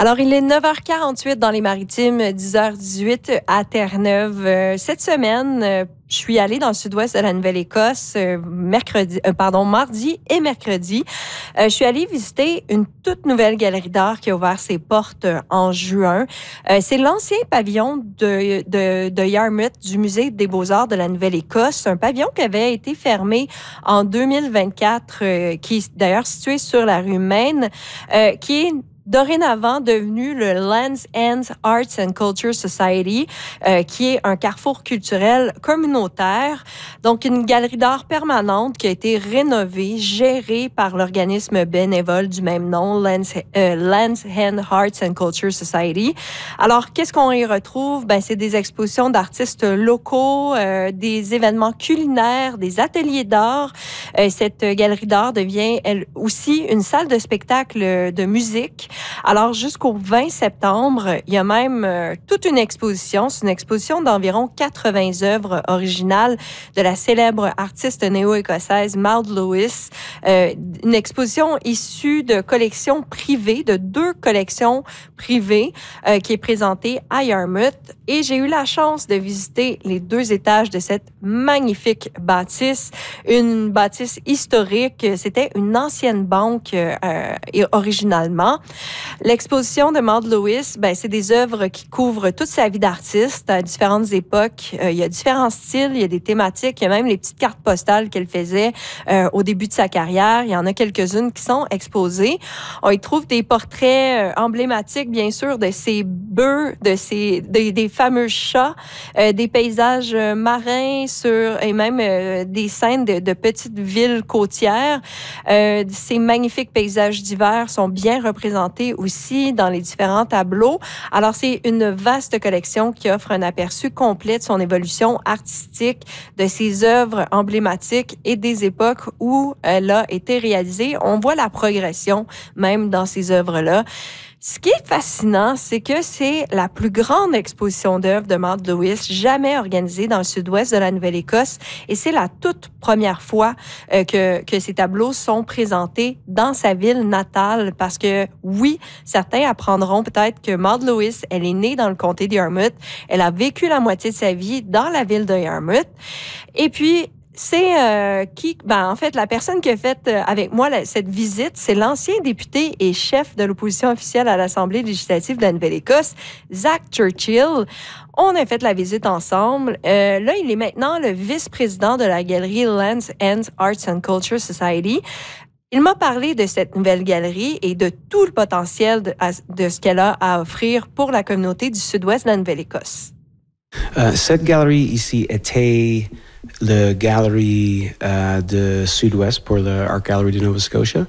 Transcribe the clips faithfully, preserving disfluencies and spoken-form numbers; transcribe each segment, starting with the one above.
Alors, il est neuf heures quarante-huit dans les Maritimes, dix heures dix-huit à Terre-Neuve. Euh, cette semaine, euh, je suis allée dans le sud-ouest de la Nouvelle-Écosse euh, mercredi, euh, pardon, mardi et mercredi. Euh, je suis allée visiter une toute nouvelle galerie d'art qui a ouvert ses portes euh, en juin. Euh, c'est l'ancien pavillon de, de, de Yarmouth du Musée des Beaux-Arts de la Nouvelle-Écosse. Un pavillon qui avait été fermé en deux mille vingt-quatre, euh, qui est d'ailleurs situé sur la rue Maine, euh, qui est dorénavant devenu le Land's End Arts and Culture Society, euh, qui est un carrefour culturel communautaire. Donc, une galerie d'art permanente qui a été rénovée, gérée par l'organisme bénévole du même nom, Land's, euh, Land's End Arts and Culture Society. Alors, qu'est-ce qu'on y retrouve? Ben, c'est des expositions d'artistes locaux, euh, des événements culinaires, des ateliers d'art. Euh, cette galerie d'art devient, elle aussi, une salle de spectacle de musique. Alors, jusqu'au vingt septembre, il y a même euh, toute une exposition. C'est une exposition d'environ quatre-vingts œuvres originales de la célèbre artiste néo-écossaise Maud Lewis. Euh, une exposition issue de collections privées, de deux collections privées, euh, qui est présentée à Yarmouth. Et j'ai eu la chance de visiter les deux étages de cette magnifique bâtisse. Une bâtisse historique. C'était une ancienne banque euh, originalement. L'exposition de Maud Lewis, ben, c'est des œuvres qui couvrent toute sa vie d'artiste à différentes époques. Euh, il y a différents styles, il y a des thématiques, il y a même les petites cartes postales qu'elle faisait euh, au début de sa carrière. Il y en a quelques-unes qui sont exposées. On y trouve des portraits euh, emblématiques, bien sûr, de ces bœufs, de ces de, des fameux chats, euh, des paysages marins sur et même euh, des scènes de, de petites villes côtières. Euh, ces magnifiques paysages d'hiver sont bien représentés aussi dans les différents tableaux. Alors, c'est une vaste collection qui offre un aperçu complet de son évolution artistique, de ses œuvres emblématiques et des époques où elle a été réalisée. On voit la progression même dans ces œuvres-là. Ce qui est fascinant, c'est que c'est la plus grande exposition d'œuvres de Maud Lewis jamais organisée dans le sud-ouest de la Nouvelle-Écosse et c'est la toute première fois euh, que, que ces tableaux sont présentés dans sa ville natale parce que, oui, certains apprendront peut-être que Maud Lewis, elle est née dans le comté de Yarmouth, elle a vécu la moitié de sa vie dans la ville de Yarmouth et puis c'est euh, qui, ben en fait, la personne qui a fait euh, avec moi la, cette visite, c'est l'ancien député et chef de l'opposition officielle à l'Assemblée législative de la Nouvelle-Écosse, Zack Churchill. On a fait la visite ensemble. Euh, là, il est maintenant le vice-président de la galerie Land's End Arts and Culture Society. Il m'a parlé de cette nouvelle galerie et de tout le potentiel de, de ce qu'elle a à offrir pour la communauté du sud-ouest de la Nouvelle-Écosse. Euh, cette galerie ici était la galerie euh, de Sud-Ouest pour l'Art Gallery de Nova Scotia.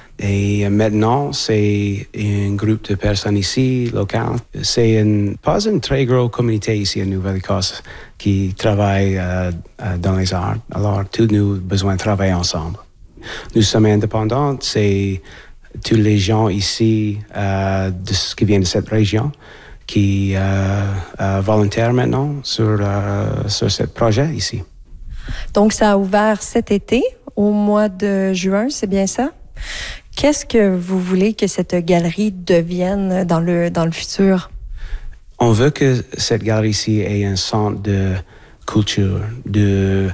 Et maintenant, c'est un groupe de personnes ici, locales. C'est une, pas une très grosse communauté ici en Nouvelle-Écosse qui travaille euh, dans les arts. Alors, tous nous avons besoin de travailler ensemble. Nous sommes indépendants, c'est tous les gens ici euh, de, qui viennent de cette région qui euh, euh, volontaires maintenant sur, euh, sur ce projet ici. Donc, ça a ouvert cet été, au mois de juin, c'est bien ça? Qu'est-ce que vous voulez que cette galerie devienne dans le, dans le futur? On veut que cette galerie ici ait un centre de culture, de,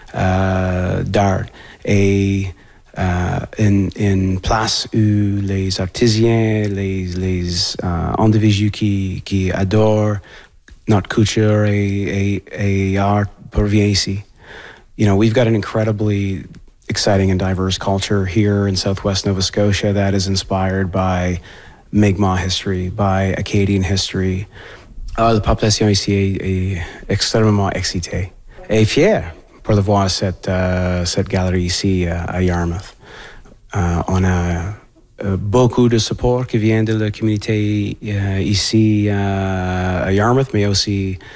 euh, d'art et euh, une, une place où les artisans, les, les euh, individus qui, qui adorent notre culture et, et, et art proviennent ici. You know, we've got an incredibly exciting and diverse culture here in Southwest Nova Scotia that is inspired by Mi'kmaq history, by Acadian history. Alors, la population ici est, est extrêmement excitée et fière pour voir cette, uh, cette galerie ici uh, à Yarmouth. Uh, on a uh, beaucoup de support qui vient de la communauté uh, ici uh, à Yarmouth, mais aussi